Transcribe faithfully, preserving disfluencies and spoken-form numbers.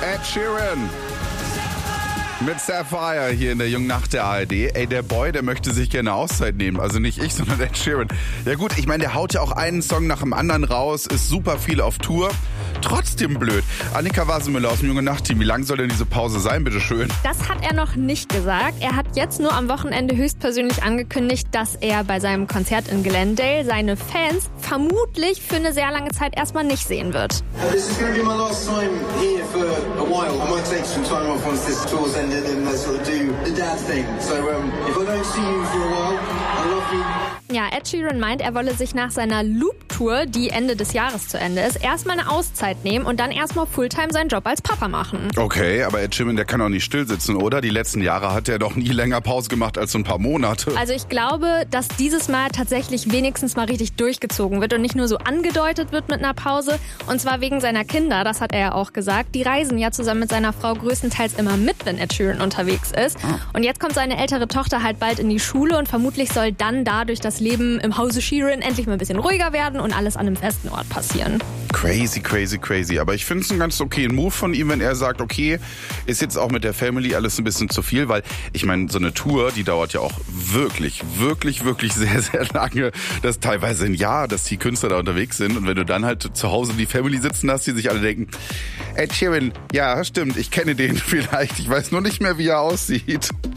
Ed Sheeran mit Sapphire hier in der jungen Nacht der A R D. Ey, der Boy, der möchte sich gerne Auszeit nehmen. Also nicht ich, sondern Ed Sheeran. Ja gut, ich meine, der haut ja auch einen Song nach dem anderen raus, ist super viel auf Tour. Trotzdem blöd. Annika Wasemüller aus dem Junge Nacht-Team, wie lang soll denn diese Pause sein, bitteschön? Das hat er noch nicht gesagt. Er hat jetzt nur am Wochenende höchstpersönlich angekündigt, dass er bei seinem Konzert in Glendale seine Fans vermutlich für eine sehr lange Zeit erstmal nicht sehen wird. This is going to be my last time here for a while. I might take some time off once this tour's ended and I sort of do the dad thing. So um, if I don't see you for a while, I love you. Ja, Ed Sheeran meint, er wolle sich nach seiner Loop-Tour, die Ende des Jahres zu Ende ist, erstmal eine Auszeit nehmen und dann erstmal Fulltime seinen Job als Papa machen. Okay, aber Ed Sheeran, der kann auch nicht still sitzen, oder? Die letzten Jahre hat er doch nie länger Pause gemacht als so ein paar Monate. Also ich glaube, dass dieses Mal tatsächlich wenigstens mal richtig durchgezogen wird und nicht nur so angedeutet wird mit einer Pause. Und zwar wegen seiner Kinder, das hat er ja auch gesagt. Die reisen ja zusammen mit seiner Frau größtenteils immer mit, wenn Ed Sheeran unterwegs ist. Und jetzt kommt seine ältere Tochter halt bald in die Schule und vermutlich soll dann dadurch das Leben im Hause Sheeran endlich mal ein bisschen ruhiger werden und alles an einem festen Ort passieren. Crazy, crazy, crazy. Aber ich finde es einen ganz okayen Move von ihm, wenn er sagt, okay, ist jetzt auch mit der Family alles ein bisschen zu viel, weil ich meine, so eine Tour, die dauert ja auch wirklich, wirklich, wirklich sehr, sehr lange. Das ist teilweise ein Jahr, dass die Künstler da unterwegs sind. Und wenn du dann halt zu Hause die Family sitzen hast, die sich alle denken, Ed Sheeran, ja, stimmt, ich kenne den vielleicht. Ich weiß nur nicht mehr, wie er aussieht.